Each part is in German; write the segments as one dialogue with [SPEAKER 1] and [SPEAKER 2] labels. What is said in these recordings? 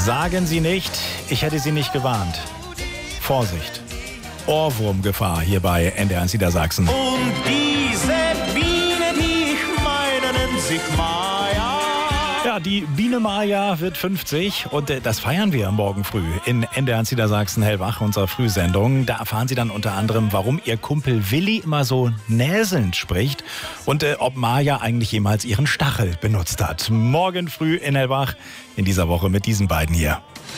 [SPEAKER 1] Sagen Sie nicht, ich hätte Sie nicht gewarnt. Vorsicht, Ohrwurmgefahr hier bei NDR1 Niedersachsen.
[SPEAKER 2] Und diese Biene, die ich meine, nennt sich Maja.
[SPEAKER 1] Ja, die Biene Maja wird 50 und das feiern wir morgen früh in NDR1 Niedersachsen hellwach, unserer Frühsendung. Da erfahren Sie dann unter anderem, warum Ihr Kumpel Willi immer so näselnd spricht und ob Maja eigentlich jemals ihren Stachel benutzt hat. Morgen früh in hellwach, in dieser Woche mit diesen beiden hier.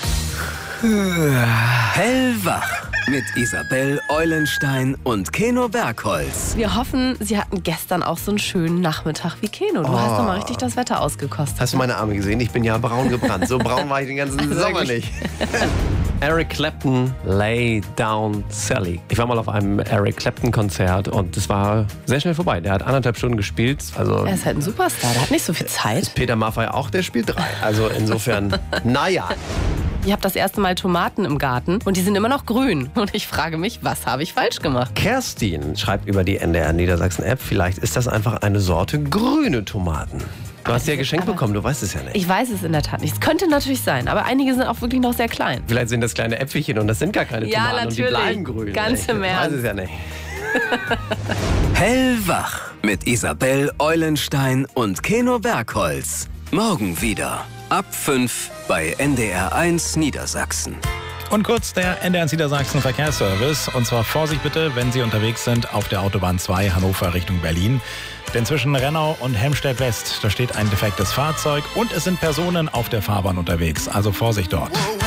[SPEAKER 3] Hellwach mit Isabel Eulenstein und Keno Bergholz.
[SPEAKER 4] Wir hoffen, Sie hatten gestern auch so einen schönen Nachmittag wie Keno. Du hast doch mal richtig das Wetter ausgekostet.
[SPEAKER 5] Hast du meine Arme gesehen? Ich bin ja braun gebrannt. So braun war ich den ganzen Sommer nicht. Eric Clapton, Lay Down Sally. Ich war mal auf einem Eric Clapton Konzert und es war sehr schnell vorbei. Der hat 1,5 Stunden gespielt. Also
[SPEAKER 4] Er ist halt ein Superstar, der hat nicht so viel Zeit.
[SPEAKER 5] Peter Maffay auch, der spielt 3. Also insofern, naja.
[SPEAKER 4] Ich habe das erste Mal Tomaten im Garten und die sind immer noch grün. Und ich frage mich, was habe ich falsch gemacht?
[SPEAKER 5] Kerstin schreibt über die NDR Niedersachsen App, vielleicht ist das einfach eine Sorte grüne Tomaten. Du hast sie ja geschenkt bekommen, du weißt es ja nicht.
[SPEAKER 4] Ich weiß es in der Tat nicht. Es könnte natürlich sein, aber einige sind auch wirklich noch sehr klein.
[SPEAKER 5] Vielleicht sind das kleine Äpfelchen und das sind gar keine
[SPEAKER 4] Ja,
[SPEAKER 5] Tomaten und die
[SPEAKER 4] natürlich.
[SPEAKER 5] bleiben grün.
[SPEAKER 4] Ganz im
[SPEAKER 5] Ich weiß
[SPEAKER 4] Ernst.
[SPEAKER 5] es ja nicht.
[SPEAKER 3] Hellwach mit Isabel Eulenstein und Keno Bergholz. Morgen wieder ab 5 bei NDR1 Niedersachsen.
[SPEAKER 1] Und kurz der NDR1 Niedersachsen Verkehrsservice. Und zwar Vorsicht bitte, wenn Sie unterwegs sind auf der Autobahn 2 Hannover Richtung Berlin. Denn zwischen Rennau und Helmstedt West, da steht ein defektes Fahrzeug und es sind Personen auf der Fahrbahn unterwegs. Also Vorsicht dort.